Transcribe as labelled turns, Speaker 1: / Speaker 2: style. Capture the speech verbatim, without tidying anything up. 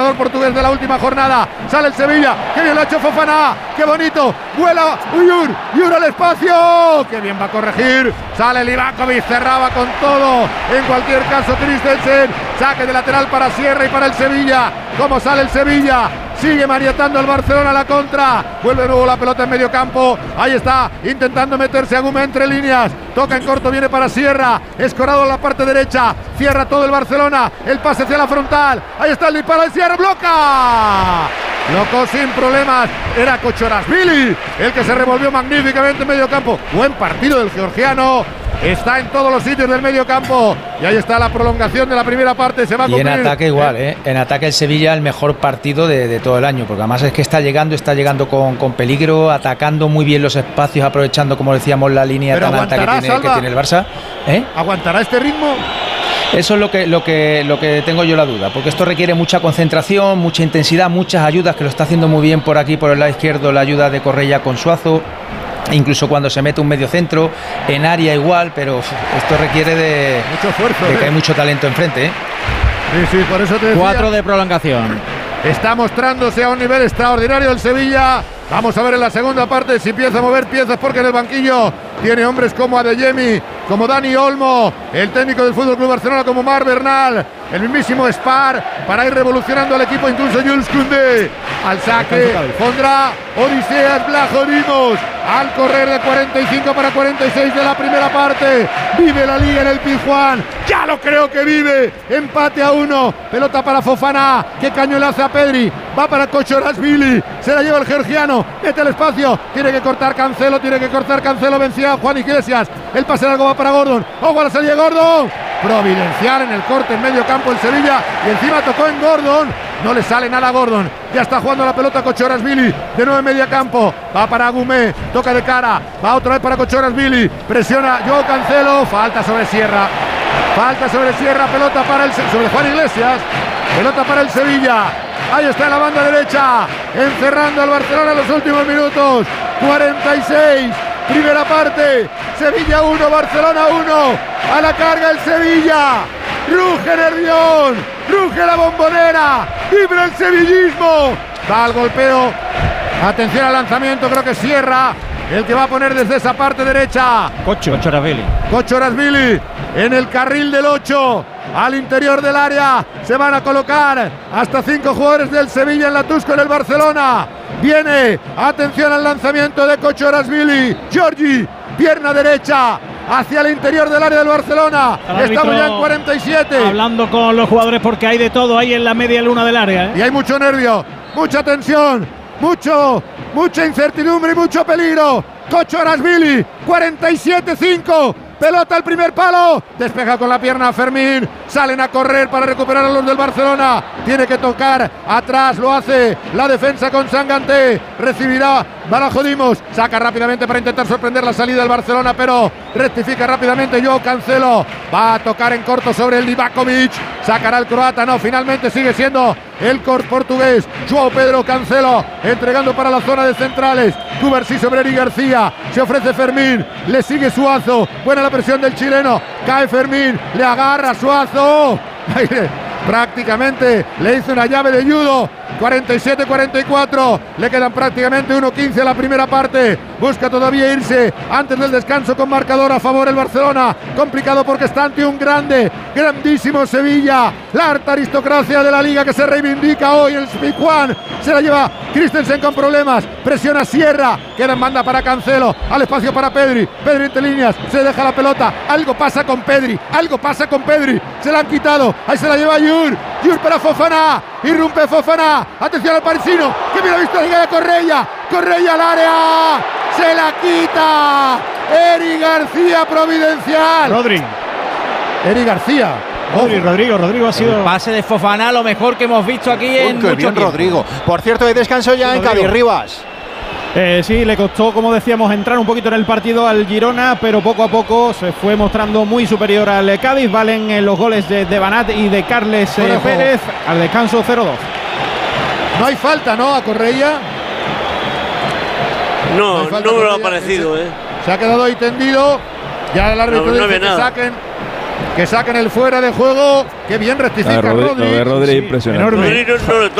Speaker 1: entrenador portugués de la última jornada. Sale el Sevilla, que bien lo ha hecho Fofana, qué bonito, vuela Uyur, Uyur al espacio, que bien va a corregir, sale Livakovic, cerraba con todo, en cualquier caso Christensen, saque de lateral para Sierra y para el Sevilla. ¿Cómo sale el Sevilla? Sigue maniatando el Barcelona a la contra. Vuelve de nuevo la pelota en medio campo. Ahí está, intentando meterse Agüme entre líneas. Toca en corto, viene para Sierra. Escorado en la parte derecha. Cierra todo el Barcelona. El pase hacia la frontal. Ahí está el disparo de Sierra. ¡Bloca! Bloqueó sin problemas. Era Kochorashvili el que se revolvió magníficamente en medio campo. Buen partido del georgiano. Está en todos los sitios del medio campo. Y ahí está la prolongación de la primera parte. Se va a
Speaker 2: y
Speaker 1: cumplir.
Speaker 2: en ataque igual, ¿eh? En ataque el Sevilla el mejor partido de, de todo el año. Porque además es que está llegando, está llegando con, con peligro, atacando muy bien los espacios, aprovechando, como decíamos, la línea tan alta que tiene, que tiene el Barça. ¿Eh?
Speaker 1: ¿Aguantará este ritmo?
Speaker 2: Eso es lo que, lo que, lo que tengo yo la duda, porque esto requiere mucha concentración, mucha intensidad, muchas ayudas, que lo está haciendo muy bien por aquí, por el lado izquierdo, la ayuda de Correia con Suazo. Incluso cuando se mete un medio centro, en área igual, pero uf, esto requiere de,
Speaker 1: mucho esfuerzo,
Speaker 2: de
Speaker 1: ¿eh?
Speaker 2: que hay mucho talento enfrente, ¿eh?
Speaker 1: Sí, sí, por eso te decía.
Speaker 3: Cuatro de prolongación.
Speaker 1: Está mostrándose a un nivel extraordinario el Sevilla. Vamos a ver en la segunda parte si empieza a mover piezas, porque en el banquillo tiene hombres como Adeyemi, como Dani Olmo, el técnico del F C Barcelona como Marc Bernal, el mismísimo Spar, para ir revolucionando al equipo, incluso Jules Koundé. Al saque pondrá Odiseas Blajorimos al correr de cuarenta y cinco para cuarenta y seis de la primera parte. Vive la liga en el Pizjuán, ya lo creo que vive. Empate a uno, pelota para Fofana, que caño le hace a Pedri, va para Kochorashvili, se la lleva el georgiano, mete el espacio, tiene que cortar Cancelo, tiene que cortar Cancelo, vencía a Juan Iglesias, el pase largo va para Gordon, ojo a la salida de Gordon, providencial en el corte en medio campo el Sevilla, y encima tocó en Gordon, no le sale nada a Gordon, ya está jugando la pelota Kochorashvili, de nuevo en media campo, va para Agüme, toca de cara, va otra vez para Kochorashvili, presiona Joao Cancelo, falta sobre Sierra, falta sobre Sierra, pelota para el sobre Juan Iglesias, pelota para el Sevilla. Ahí está en la banda derecha, encerrando al Barcelona en los últimos minutos. cuarenta y seis, primera parte, Sevilla uno, Barcelona uno. A la carga el Sevilla. Ruge Nervión, ruge la Bombonera, vibra el sevillismo. Va al golpeo. Atención al lanzamiento, creo que Sierra el que va a poner desde esa parte derecha.
Speaker 3: Cocho, Kochorashvili.
Speaker 1: Kochorashvili en el carril del ocho. Al interior del área se van a colocar hasta cinco jugadores del Sevilla en la Tusco en el Barcelona. Viene, atención al lanzamiento de Kochorashvili. Giorgi, pierna derecha hacia el interior del área del Barcelona. Estamos ya en cuarenta y siete.
Speaker 4: Hablando con los jugadores porque hay de todo ahí en la media luna del área, ¿eh?
Speaker 1: Y hay mucho nervio, mucha tensión, mucho, mucha incertidumbre y mucho peligro. Kochorashvili, cuarenta y siete cinco. Pelota al primer palo, despeja con la pierna Fermín, salen a correr para recuperar a los del Barcelona, tiene que tocar atrás, lo hace la defensa con Sanganté, recibirá Balajodimos, saca rápidamente para intentar sorprender la salida del Barcelona, pero rectifica rápidamente Joao Cancelo, va a tocar en corto sobre el Livakovic, sacará el croata, no, finalmente sigue siendo el cor portugués, Joao Pedro Cancelo, entregando para la zona de centrales, Cubarsí sobre Eri García, se ofrece Fermín, le sigue Suazo, buena la presión del chileno, cae Fermín, le agarra Suazo, prácticamente le hizo una llave de judo. cuarenta y siete cuarenta y cuatro, le quedan prácticamente uno quince a la primera parte, busca todavía irse antes del descanso con marcador a favor el Barcelona, complicado porque está ante un grande, grandísimo Sevilla, la alta aristocracia de la liga que se reivindica hoy, el Pizjuán, se la lleva Christensen con problemas, presiona Sierra, queda en banda para Cancelo, al espacio para Pedri, Pedri entre líneas, se deja la pelota, algo pasa con Pedri, algo pasa con Pedri, se la han quitado, ahí se la lleva Yur, Yur para Fofana, irrumpe Fofana, atención al parisino, que mira visto la Correia, Correia al área, se la quita, Eri García providencial.
Speaker 4: Rodri.
Speaker 1: Eri García.
Speaker 4: Rodri, Rodrigo, Rodrigo ha sido...
Speaker 3: El pase de Fofana, lo mejor que hemos visto aquí en
Speaker 5: Uy, qué
Speaker 3: mucho
Speaker 5: bien,
Speaker 3: tiempo.
Speaker 5: Rodrigo. Por cierto, hay descanso ya en Cádiz, Rivas.
Speaker 4: Eh, sí, le costó, como decíamos, entrar un poquito en el partido al Girona, pero poco a poco se fue mostrando muy superior al Cádiz. Valen eh, los goles de, de Banat y de Carles eh, Pérez. Al descanso cero dos.
Speaker 1: No hay falta, ¿no? A Correia.
Speaker 6: No,
Speaker 1: No,
Speaker 6: no me lo ha parecido, ¿eh?
Speaker 1: Se ha quedado ahí tendido. Ya el árbitro
Speaker 6: No, no
Speaker 1: dice
Speaker 6: ve
Speaker 1: que
Speaker 6: nada.
Speaker 1: saquen, que saquen el fuera de juego. Qué bien rectifica
Speaker 7: Rodri,
Speaker 1: Rodri.
Speaker 7: lo de Rodri
Speaker 4: Sí,
Speaker 7: impresionante.
Speaker 4: enorme.
Speaker 6: Rodri no- no le